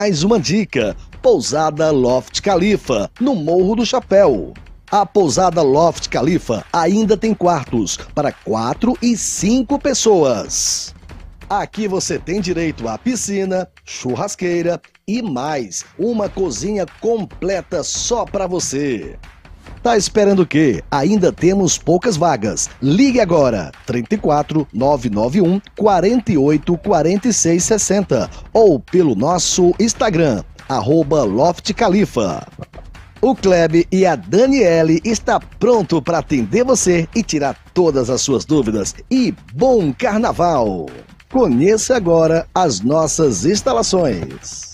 Mais uma dica: Pousada Loft Khalifa, no Morro do Chapéu. A Pousada Loft Khalifa ainda tem quartos para 4 e 5 pessoas. Aqui você tem direito à piscina, churrasqueira e mais uma cozinha completa só para você. Tá esperando o quê? Ainda temos poucas vagas. Ligue agora, 34 991 48 46 60 ou pelo nosso Instagram, @Loft Khalifa. O Kleb e a Daniele está pronto para atender você e tirar todas as suas dúvidas. E bom carnaval! Conheça agora as nossas instalações.